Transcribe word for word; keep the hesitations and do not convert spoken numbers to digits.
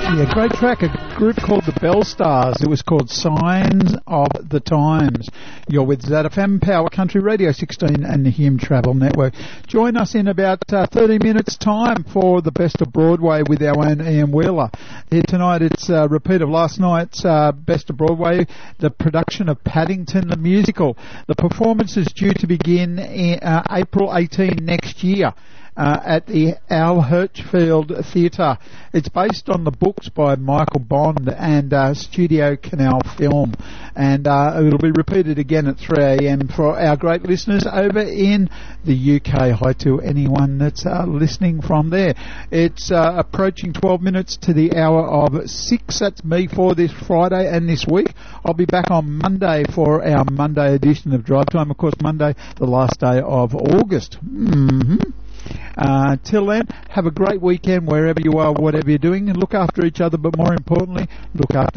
Yeah, great track. A group called the Bell Stars. It was called Signs of the Times. You're with Z F M, Power Country Radio sixteen and the Hume Travel Network. Join us in about uh, thirty minutes time for the Best of Broadway with our own Ian Wheeler. Here tonight it's a repeat of last night's uh, Best of Broadway, the production of Paddington the Musical. The performance is due to begin in, uh, April eighteenth next year. Uh, at the Al Hirschfeld Theatre. It's based on the books by Michael Bond and uh, Studio Canal Film, and uh, it'll be repeated again at three a.m. for our great listeners over in the U K. Hi to anyone that's uh, listening from there. It's uh, approaching twelve minutes to the hour of six. That's me for this Friday and this week. I'll be back on Monday for our Monday edition of Drive Time. Of course, Monday, the last day of August. Mm-hmm. Uh, till then, have a great weekend wherever you are, whatever you're doing, and look after each other, but more importantly, look after